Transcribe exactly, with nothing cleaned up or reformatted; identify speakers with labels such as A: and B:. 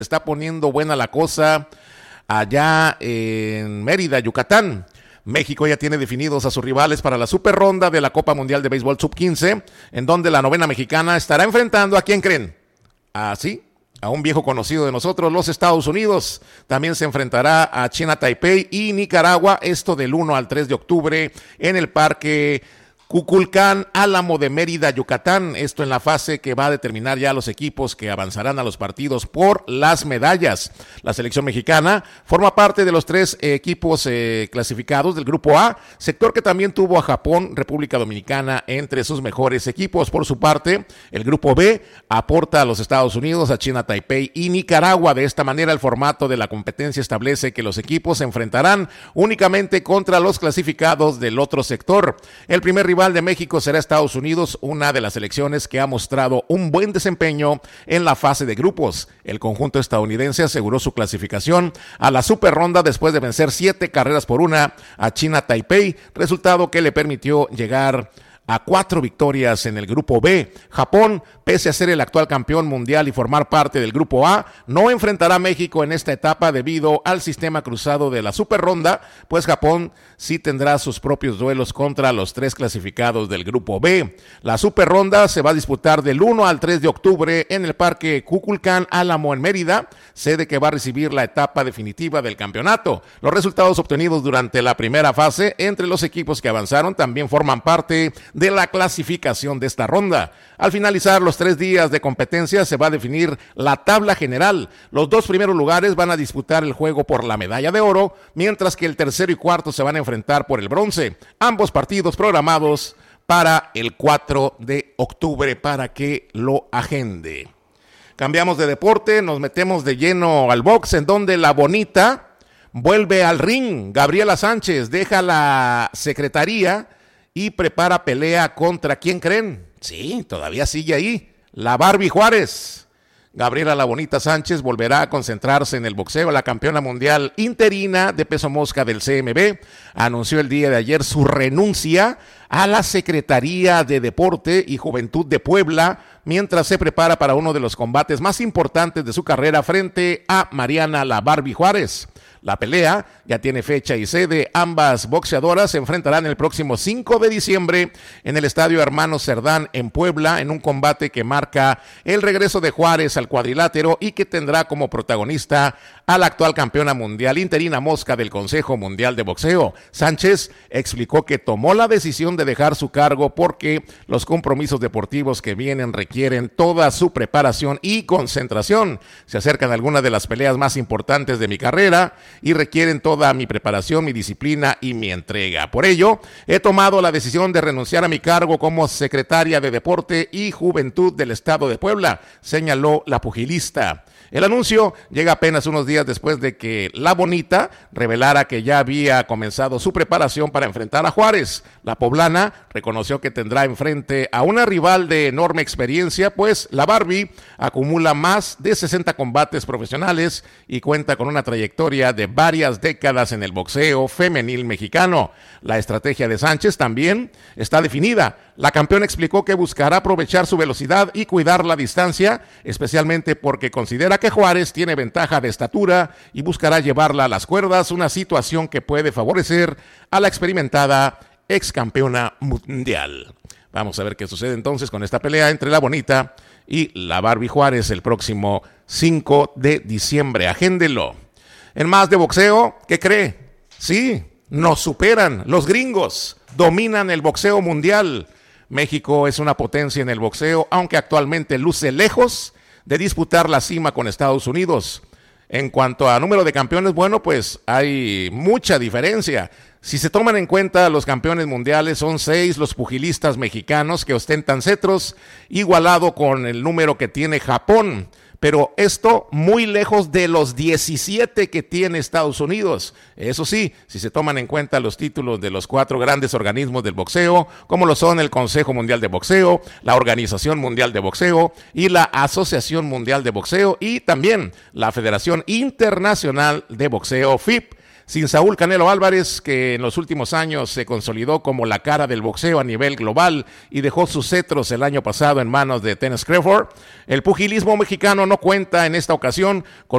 A: está poniendo buena la cosa allá en Mérida, Yucatán. México ya tiene definidos a sus rivales para la super ronda de la Copa Mundial de Béisbol sub quince, en donde la novena mexicana estará enfrentando a ¿quién creen? Así, a un viejo conocido de nosotros, los Estados Unidos. También se enfrentará a China Taipei y Nicaragua, esto del uno al tres de octubre en el Parque Cuculcán Álamo de Mérida, Yucatán. Esto en la fase que va a determinar ya los equipos que avanzarán a los partidos por las medallas. La selección mexicana forma parte de los tres eh, equipos eh, clasificados del Grupo A, sector que también tuvo a Japón, República Dominicana entre sus mejores equipos. Por su parte, el Grupo B aporta a los Estados Unidos, a China Taipei y Nicaragua. De esta manera, el formato de la competencia establece que los equipos se enfrentarán únicamente contra los clasificados del otro sector. El primer rival de México será Estados Unidos, una de las selecciones que ha mostrado un buen desempeño en la fase de grupos. El conjunto estadounidense aseguró su clasificación a la super ronda después de vencer siete carreras por una a China Taipei, resultado que le permitió llegar a cuatro victorias en el Grupo B. Japón, pese a ser el actual campeón mundial y formar parte del Grupo A, no enfrentará a México en esta etapa debido al sistema cruzado de la super ronda, pues Japón sí tendrá sus propios duelos contra los tres clasificados del Grupo B. La super ronda se va a disputar del uno al tres de octubre en el Parque Cuculcán Álamo en Mérida, sede que va a recibir la etapa definitiva del campeonato. Los resultados obtenidos durante la primera fase entre los equipos que avanzaron también forman parte de la clasificación de esta ronda. Al finalizar los tres días de competencia se va a definir la tabla general. Los dos primeros lugares van a disputar el juego por la medalla de oro, mientras que el tercero y cuarto se van a enfrentar por el bronce. Ambos partidos programados para el cuatro de octubre para que lo agende. Cambiamos de deporte, nos metemos de lleno al box, en donde la bonita vuelve al ring. Gabriela Sánchez deja la secretaría y prepara pelea contra ¿quién creen? Sí, todavía sigue ahí, la Barbie Juárez. Gabriela La Bonita Sánchez volverá a concentrarse en el boxeo. La campeona mundial interina de peso mosca del C M B anunció el día de ayer su renuncia a la Secretaría de Deporte y Juventud de Puebla, mientras se prepara para uno de los combates más importantes de su carrera frente a Mariana La Barbie Juárez. La pelea ya tiene fecha y sede. Ambas boxeadoras se enfrentarán el próximo cinco de diciembre en el Estadio Hermanos Cerdán en Puebla, en un combate que marca el regreso de Juárez al cuadrilátero y que tendrá como protagonista a la actual campeona mundial interina mosca del Consejo Mundial de Boxeo. Sánchez explicó que tomó la decisión de dejar su cargo porque los compromisos deportivos que vienen requieren toda su preparación y concentración. Se acercan algunas de las peleas más importantes de mi carrera y requieren toda mi preparación, mi disciplina y mi entrega. Por ello, he tomado la decisión de renunciar a mi cargo como secretaria de Deporte y Juventud del Estado de Puebla, señaló la pugilista. El anuncio llega apenas unos días después de que La Bonita revelara que ya había comenzado su preparación para enfrentar a Juárez. La poblana reconoció que tendrá enfrente a una rival de enorme experiencia, pues la Barbie acumula más de sesenta combates profesionales y cuenta con una trayectoria de varias décadas en el boxeo femenil mexicano. La estrategia de Sánchez también está definida. La campeona explicó que buscará aprovechar su velocidad y cuidar la distancia, especialmente porque considera que Juárez tiene ventaja de estatura y buscará llevarla a las cuerdas, una situación que puede favorecer a la experimentada ex campeona mundial. Vamos a ver qué sucede entonces con esta pelea entre La Bonita y la Barbie Juárez el próximo cinco de diciembre. Agéndelo. En más de boxeo, ¿qué cree? Sí, nos superan los gringos, dominan el boxeo mundial. México es una potencia en el boxeo, aunque actualmente luce lejos de disputar la cima con Estados Unidos. En cuanto a número de campeones, bueno, pues hay mucha diferencia. Si se toman en cuenta los campeones mundiales, son seis los pugilistas mexicanos que ostentan cetros, igualado con el número que tiene Japón. Pero esto muy lejos de los diecisiete que tiene Estados Unidos. Eso sí, si se toman en cuenta los títulos de los cuatro grandes organismos del boxeo, como lo son el Consejo Mundial de Boxeo, la Organización Mundial de Boxeo y la Asociación Mundial de Boxeo y también la Federación Internacional de Boxeo, F I B. Sin Saúl Canelo Álvarez, que en los últimos años se consolidó como la cara del boxeo a nivel global y dejó sus cetros el año pasado en manos de Terence Crawford, el pugilismo mexicano no cuenta en esta ocasión con